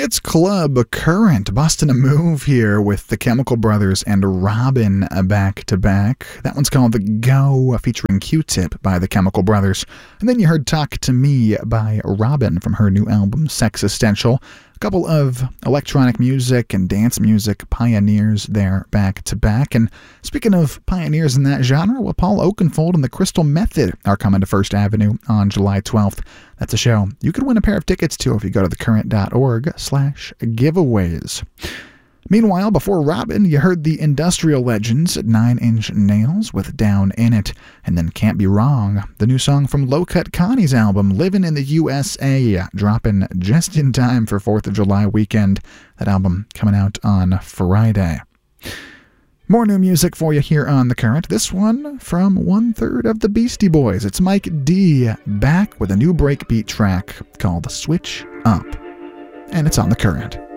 It's Club Current, busting a move here with the Chemical Brothers and Robin back to back. That one's called The Go, featuring Q-Tip by the Chemical Brothers. And then you heard Talk to Me by Robin from her new album Sexistential. A couple of electronic music and dance music pioneers there back to back. And speaking of pioneers in that genre, well, Paul Oakenfold and the Crystal Method are coming to First Avenue on July 12th. That's a show you could win a pair of tickets to if you go to thecurrent.org/giveaways. Meanwhile, before Robin, you heard the industrial legends at 9 Inch Nails with Down in It, and then Can't Be Wrong, the new song from Low Cut Connie's album, Livin' in the USA, dropping just in time for 4th of July weekend. That album coming out on Friday. More new music for you here on The Current. This one from 1/3 of the Beastie Boys. It's Mike D back with a new breakbeat track called Switch Up. And it's on The Current.